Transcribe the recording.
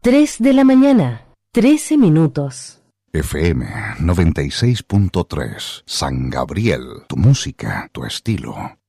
3 de la mañana, 13 minutos. FM 96.3, San Gabriel, tu música, tu estilo.